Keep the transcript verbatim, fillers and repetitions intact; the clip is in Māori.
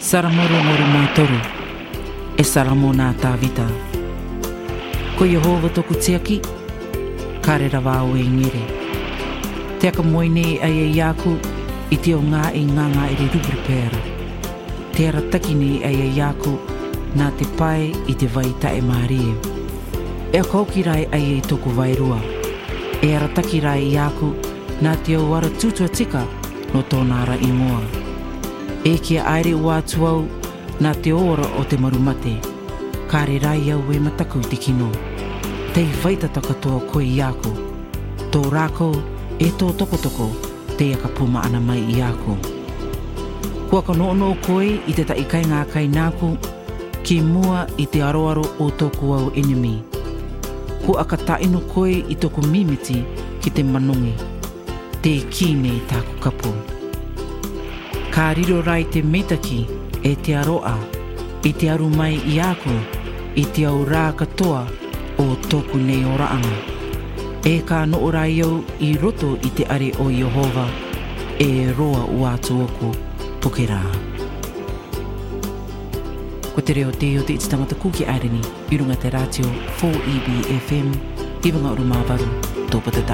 Saramoro moro mātoru, e saramo nā tāwita. Ko Yehova toku tiaki, karera wāo e ngere. Te aka moine ai e iaku, i te o ngā e nganga e re rubri pēra. Te ara takine ai e iaku, nā te pai i te vai tae mārie. E a kaukirai ai e toku wairua. E ara takirai iaku, nā te au ara tutua tika, no tōna ara ingoa. E kia aere ua tuau, nā te ora o te marumate. Kāre rai au e mataku te kino. Tei whaitataka toa koe i ako. Tō rāko e tō tokotoko, te aka puma ana mai i ako. Kua ka noono koe i te tai kai ngā kai nāku, ki mua i te aroaro o tōku au enemy. Kua ka taino koe i tōku mimiti ki te manongi. Te kine i tāku kapu. Ka riro rai te meitaki e te aroa, i te aru mai i ako, i te au rā katoa o tōku nei o raanga. E ka noo rai au i roto i te are o Yehova, e roa ua atu oku poke rā. Ko te reo te o te iti tangata kuki aireni, i runga te rātio four E B F M, i wanga uru māwaru, tōpata